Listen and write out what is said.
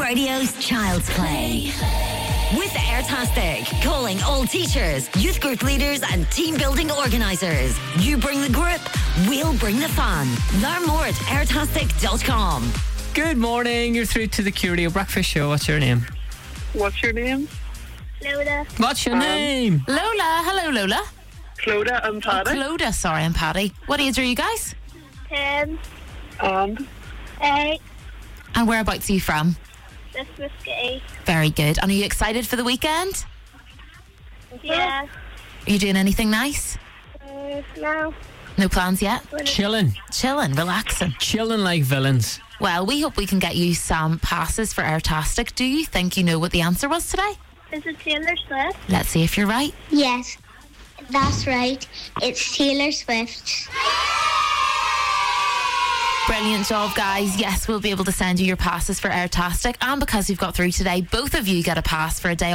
Radio's Child's Play. With Airtastic, calling all teachers, youth group leaders and team building organisers. You bring the grip, we'll bring the fun. Learn more at airtastic.com. Good morning, you're through to the Q-Radio Breakfast Show. What's your name? What's your name? Lola. What's your name? Lola. Hello, Lola. Clodagh and Paddy. Clodagh, sorry, I'm Paddy. What age are you guys? 10. And 8. And whereabouts are you from? This whiskey. Very good. And are you excited for the weekend? Yeah. Are you doing anything nice? No. No plans yet? Chilling. Chilling, relaxing. Chilling like villains. Well, we hope we can get you some passes for Airtastic. Do you think you know what the answer was today? Is it Taylor Swift? Let's see if you're right. Yes, that's right. It's Taylor Swift. Brilliant job, guys. Yes, we'll be able to send you your passes for Airtastic. And because you've got through today, both of you get a pass for a day